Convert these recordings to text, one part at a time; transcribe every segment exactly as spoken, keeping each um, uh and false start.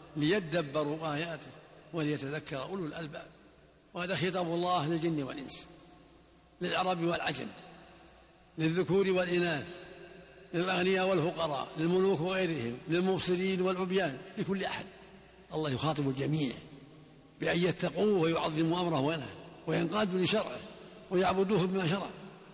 ليدبروا آياته وليتذكر أولو الألباب. وهذا خطاب الله للجن والإنس، للعرب والعجم، للذكور والإناث، للأغنياء والفقراء، للملوك وغيرهم، للمبصرين والعبيان، لكل أحد. الله يخاطب الجميع بأن يتقوه ويعظموا أمره ونهيه وينقادوا لشرعه ويعبدوه بما شرع.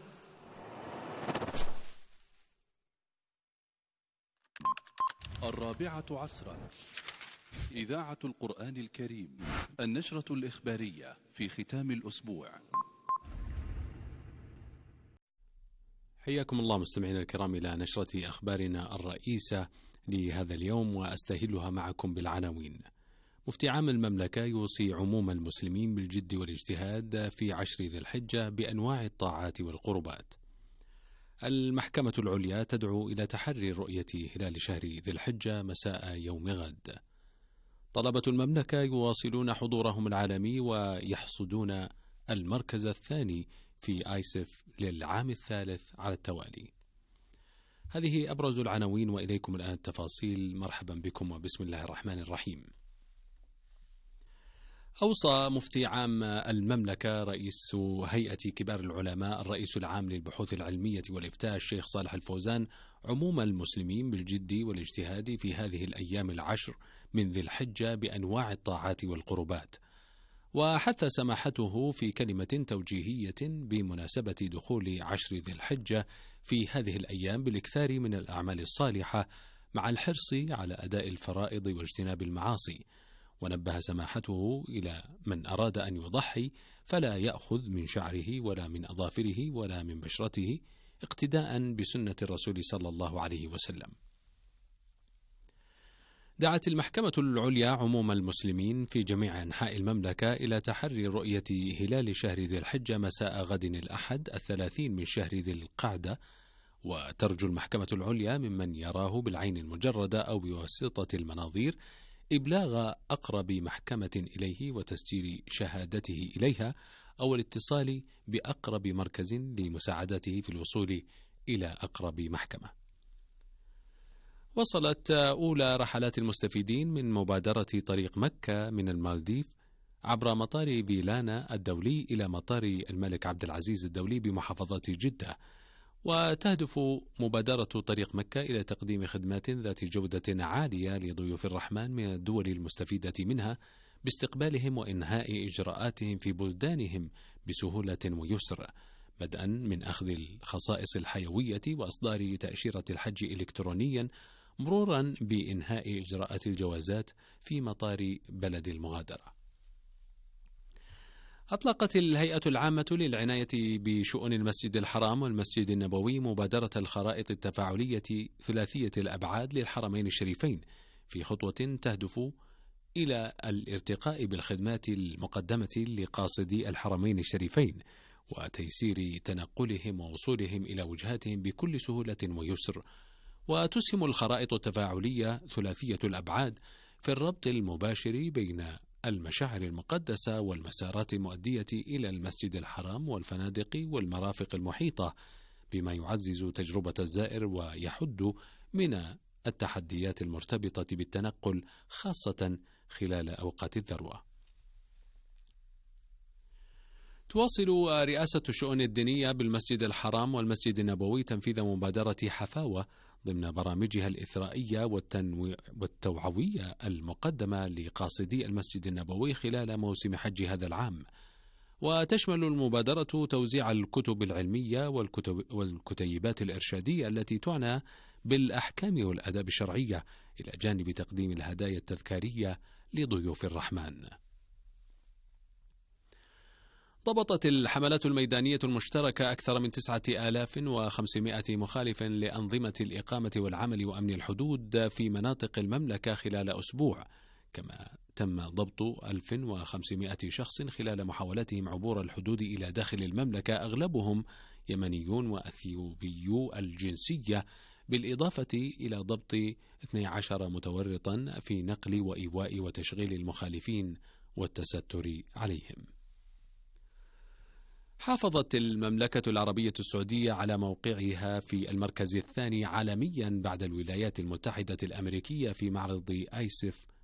الرابعة عصرا، إذاعة القرآن الكريم، النشرة الإخبارية في ختام الأسبوع. حياكم الله مستمعينا الكرام إلى نشرة أخبارنا الرئيسة لهذا اليوم، وأستهلها معكم بالعناوين. مفتي عام المملكة يوصي عموم المسلمين بالجد والاجتهاد في عشر ذي الحجة بأنواع الطاعات والقربات. المحكمة العليا تدعو إلى تحري رؤية هلال شهر ذي الحجة مساء يوم غد. طلبة المملكة يواصلون حضورهم العالمي ويحصدون المركز الثاني في آيسف للعام الثالث على التوالي. هذه أبرز العناوين، وإليكم الآن التفاصيل. مرحبا بكم وبسم الله الرحمن الرحيم. أوصى مفتي عام المملكة رئيس هيئة كبار العلماء الرئيس العام للبحوث العلمية والإفتاء الشيخ صالح الفوزان عموم المسلمين بالجد والاجتهاد في هذه الأيام العشر من ذي الحجة بأنواع الطاعات والقربات. وحث سماحته في كلمة توجيهية بمناسبة دخول عشر ذي الحجة في هذه الأيام بالإكثار من الأعمال الصالحة مع الحرص على أداء الفرائض واجتناب المعاصي. ونبه سماحته إلى من أراد أن يضحي فلا يأخذ من شعره ولا من أظافره ولا من بشرته، اقتداء بسنة الرسول صلى الله عليه وسلم. دعت المحكمة العليا عموم المسلمين في جميع أنحاء المملكة إلى تحري رؤية هلال شهر ذي الحجة مساء غد الأحد الثلاثين من شهر ذي القعدة. وترجو المحكمة العليا ممن يراه بالعين المجردة أو بواسطة المناظير إبلاغ أقرب محكمة إليه وتسجيل شهادته إليها أو الاتصال بأقرب مركز لمساعدته في الوصول إلى أقرب محكمة. وصلت أولى رحلات المستفيدين من مبادرة طريق مكة من المالديف عبر مطار فيلانا الدولي إلى مطار الملك عبد العزيز الدولي بمحافظة جدة. وتهدف مبادرة طريق مكة إلى تقديم خدمات ذات جودة عالية لضيوف الرحمن من الدول المستفيدة منها باستقبالهم وإنهاء إجراءاتهم في بلدانهم بسهولة ويسر، بدءا من أخذ الخصائص الحيوية وإصدار تأشيرة الحج إلكترونيا، مرورا بإنهاء إجراءات الجوازات في مطار بلد المغادرة. أطلقت الهيئة العامة للعناية بشؤون المسجد الحرام والمسجد النبوي مبادرة الخرائط التفاعلية ثلاثية الأبعاد للحرمين الشريفين في خطوة تهدف إلى الارتقاء بالخدمات المقدمة لقاصدي الحرمين الشريفين وتيسير تنقلهم ووصولهم إلى وجهاتهم بكل سهولة ويسر. وتسهم الخرائط التفاعلية ثلاثية الأبعاد في الربط المباشر بين المشاعر المقدسة والمسارات المؤدية إلى المسجد الحرام والفنادق والمرافق المحيطة، بما يعزز تجربة الزائر ويحد من التحديات المرتبطة بالتنقل خاصة خلال أوقات الذروة. تواصل رئاسة الشؤون الدينية بالمسجد الحرام والمسجد النبوي تنفيذ مبادرة حفاوة ضمن برامجها الإثرائية والتوعوية المقدمة لقاصدي المسجد النبوي خلال موسم حج هذا العام. وتشمل المبادرة توزيع الكتب العلمية والكتب والكتيبات الإرشادية التي تعنى بالأحكام والآداب الشرعية، إلى جانب تقديم الهدايا التذكارية لضيوف الرحمن. ضبطت الحملات الميدانية المشتركة أكثر من تسعة آلاف وخمسمائة مخالف لأنظمة الإقامة والعمل وأمن الحدود في مناطق المملكة خلال أسبوع، كما تم ضبط ألف وخمسمائة شخص خلال محاولتهم عبور الحدود إلى داخل المملكة، أغلبهم يمنيون وأثيوبيو الجنسية، بالإضافة إلى ضبط اثني عشر متورطا في نقل وإيواء وتشغيل المخالفين والتستر عليهم. حافظت المملكة العربية السعودية على موقعها في المركز الثاني عالميا بعد الولايات المتحدة الأمريكية في معرض آيسف